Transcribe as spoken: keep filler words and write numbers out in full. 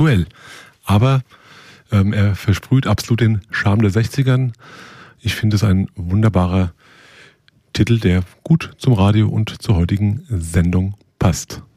aktuell. Aber ähm, er versprüht absolut den Charme der sechzigern. Ich finde es ein wunderbarer Titel, der gut zum Radio und zur heutigen Sendung passt.